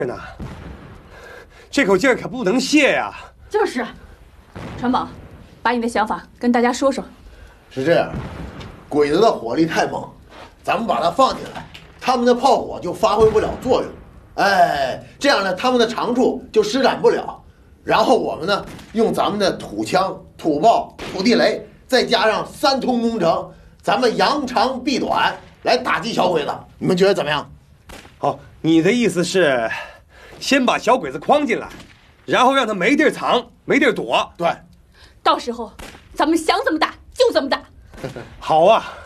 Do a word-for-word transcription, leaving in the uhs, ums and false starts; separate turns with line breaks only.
呢，这口劲儿可不能泄呀。
就是，传宝，把你的想法跟大家说说。
是这样，鬼子的火力太猛，咱们把它放进来，他们的炮火就发挥不了作用。哎，这样呢，他们的长处就施展不了。然后我们呢，用咱们的土枪、土炮、土地雷，再加上三通工程，咱们扬长避短来打击小鬼子。你们觉得怎么样？
好，你的意思是，先把小鬼子框进来，然后让他没地儿藏、没地儿躲。
对，
到时候咱们想怎么打就怎么打。
好啊。